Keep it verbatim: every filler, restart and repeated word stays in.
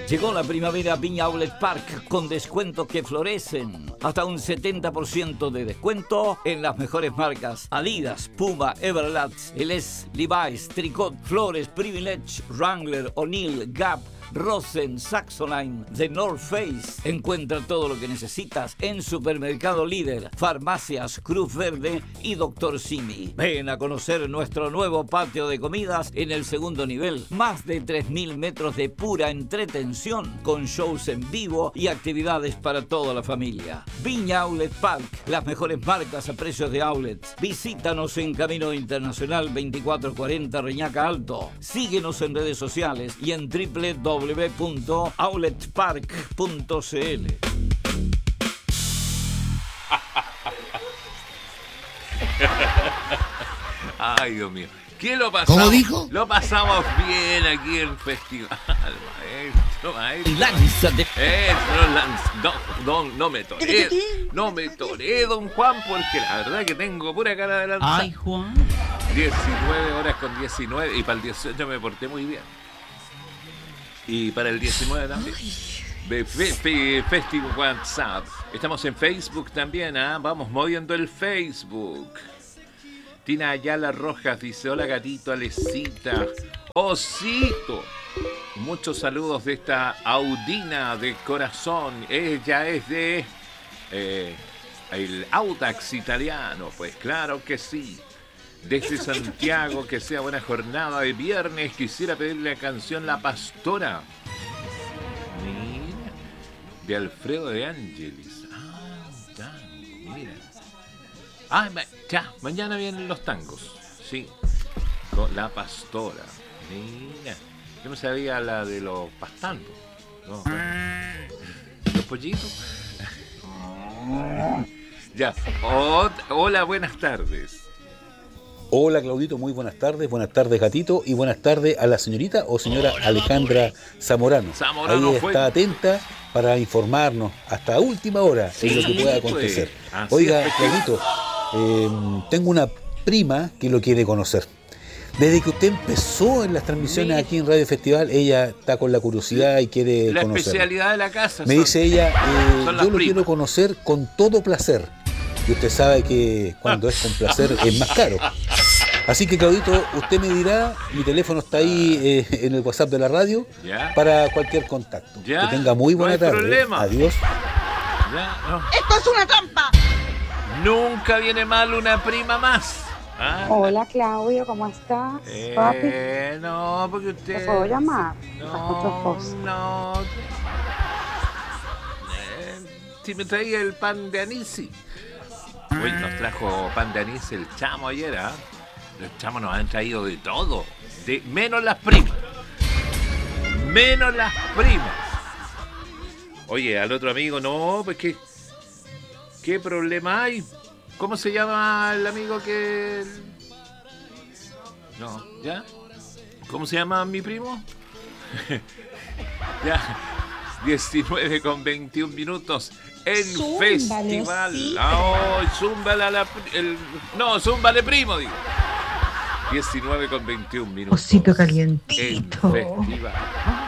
Llegó la primavera a Viña Outlet Park con descuentos que florecen. Hasta un setenta por ciento de descuento en las mejores marcas: Adidas, Puma, Everlast, Eles, Levi's, Tricot, Flores, Privilege, Wrangler, O'Neill, Gap, Rosen, Saxoline, The North Face. Encuentra todo lo que necesitas en Supermercado Líder, Farmacias Cruz Verde y Doctor Simi. Ven a conocer nuestro nuevo patio de comidas en el segundo nivel. Más de tres mil metros de pura entretención con shows en vivo y actividades para toda la familia. Viña Outlet Park, las mejores marcas a precios de outlets. Visítanos en Camino Internacional veinticuatro cuarenta Reñaca Alto. Síguenos en redes sociales y en doble u doble u doble u punto outlet park punto c l. Ay, Dios mío. ¿Qué lo pasamos? ¿Cómo dijo? Lo pasamos bien aquí en el festival, maestro, maestro. Lánzate. Eso, lanza. No, no, no me toré. No me toré, don Juan, porque la verdad que tengo pura cara de lanzar. Ay, Juan. diecinueve horas con diecinueve y para el dieciocho me porté muy bien. Y para el diecinueve también. Festival WhatsApp. Estamos en Facebook también, ¿ah? ¿eh? Vamos moviendo el Facebook. Tina Ayala Rojas dice: hola gatito, Alecita, Osito. Muchos saludos de esta Audina de corazón. Ella es de eh, el Audax italiano. Pues claro que sí. Desde Santiago, que sea buena jornada de viernes. Quisiera pedirle la canción La Pastora. Mira. De Alfredo de Ángeles. Ah, un tango, mira. Ah, ya, mañana vienen los tangos. Sí. Con La Pastora. Mira. Yo no sabía la de los pastando. No, no. Los pollitos. Ya. Oh, hola, buenas tardes. Hola Claudito, muy buenas tardes, buenas tardes Gatito y buenas tardes a la señorita o señora Hola, Alejandra Zamorano. Zamorano. Ahí fue... está atenta para informarnos hasta última hora sí, de lo que pueda acontecer. Pues, Oiga, Claudito, eh, tengo una prima que lo quiere conocer. Desde que usted empezó en las transmisiones aquí en Radio Festival, ella está con la curiosidad y quiere la conocer. La especialidad de la casa. Me son, dice ella, eh, yo lo primas. quiero conocer con todo placer. Y usted sabe que cuando es con placer es más caro. Así que, Claudito, usted me dirá, mi teléfono está ahí eh, en el WhatsApp de la radio, ¿ya? Para cualquier contacto. ¿Ya? Que tenga muy buena no hay tarde. Problema. Adiós. ¿Ya? No. ¡Esto es una trampa! Nunca viene mal una prima más. ¿Ah? Hola, Claudio, ¿cómo estás? Eh, Papi. No, porque usted... ¿Te puedo llamar? No, no. Eh, si me traía el pan de anís, sí. Hoy nos trajo pan de anís el chamo ayer, ¿ah? ¿eh? Los chamos nos han traído de todo, de menos las primas. Menos las primas. Oye, al otro amigo, no, pues qué, qué problema hay. ¿Cómo se llama el amigo que...? No, ¿ya? ¿Cómo se llama mi primo? Ya, diecinueve con veintiún minutos. En Zúmbale, festival. sí. Oh, zúmbale a la... El, no, zúmbale primo, digo. diecinueve con veintiún minutos. Osito calientito. En festival.